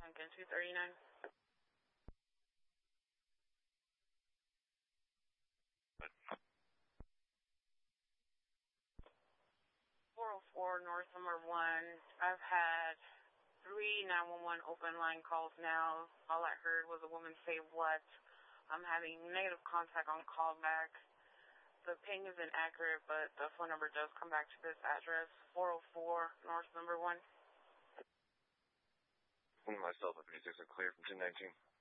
Lincoln 239. 404 North number 1. I've had 3 911 open line calls now. All I heard was a woman say, "What?" I'm having negative contact on callback. The ping is inaccurate, but the phone number does come back to this address, 404 North number 1. Myself, 56 are clear from 1019.